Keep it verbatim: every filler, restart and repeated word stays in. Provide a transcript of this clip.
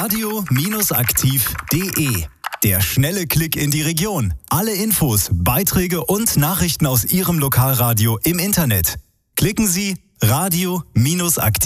radio aktiv punkt de. Der schnelle Klick in die Region. Alle Infos, Beiträge und Nachrichten aus Ihrem Lokalradio im Internet. Klicken Sie radio aktiv.